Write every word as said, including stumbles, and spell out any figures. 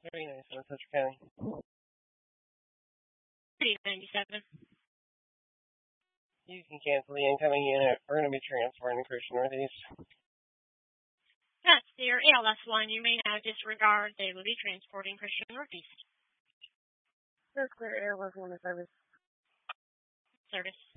Very nice, Westchester County. ninety-seven. You can cancel the incoming unit. We're going to be transporting to Christian Northeast. That's their A L S one. You may now disregard. They will be transporting Christian Northeast. That's clear. A L S one service. Service.